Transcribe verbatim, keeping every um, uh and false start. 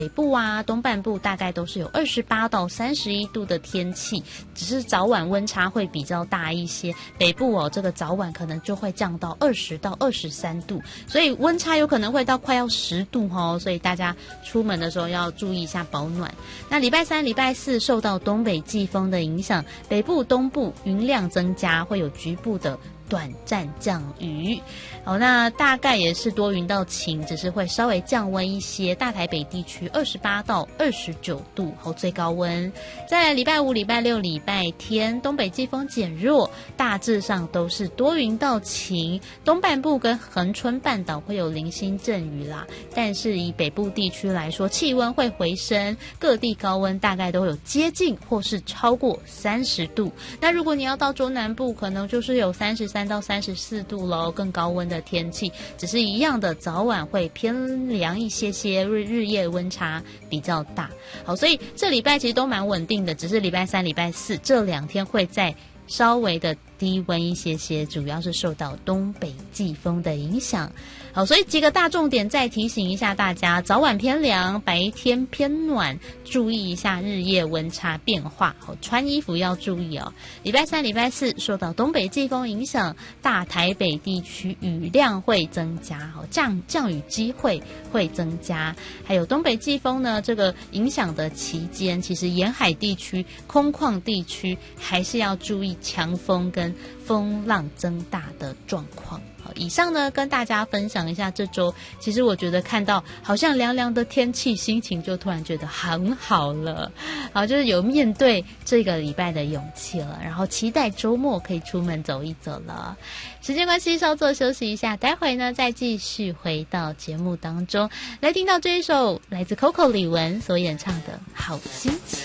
北部啊、东半部大概都是有二十八到三十一度的天气，只是早晚温差会比较大一些。北部哦，这个早晚可能就会降到二十到二十三度，所以温差有可能会到快要十度哦，所以大家出门的时候要注意一下保暖。那礼拜三、礼拜四受到东北季风的影响，北部、东部云量增加，会有局部的短暂降雨。好，那大概也是多云到晴，只是会稍微降温一些。大台北地区二十八到二十九度，好，最高温。再来礼拜五、礼拜六、礼拜天，东北季风减弱，大致上都是多云到晴。东半部跟恒春半岛会有零星阵雨啦，但是以北部地区来说，气温会回升，各地高温大概都有接近或是超过三十度。那如果你要到中南部，可能就是有三十三到三十四度咯，更高温的天气，只是一样的早晚会偏凉一些些，日日夜温差比较大。好，所以这礼拜其实都蛮稳定的，只是礼拜三、礼拜四这两天会在稍微的低温一些些，主要是受到东北季风的影响。好，所以几个大重点再提醒一下大家，早晚偏凉，白天偏暖，注意一下日夜温差变化。好，穿衣服要注意哦。礼拜三、礼拜四受到东北季风影响，大台北地区雨量会增加，好，降降雨机会会增加。还有东北季风呢，这个影响的期间，其实沿海地区、空旷地区还是要注意强风跟风浪增大的状况。好，以上呢跟大家分享一下这周，其实我觉得看到好像凉凉的天气，心情就突然觉得很好了。好，就是有面对这个礼拜的勇气了，然后期待周末可以出门走一走了。时间关系，稍作休息一下，待会呢再继续回到节目当中，来听到这一首来自 Coco 李玟所演唱的《好心情》。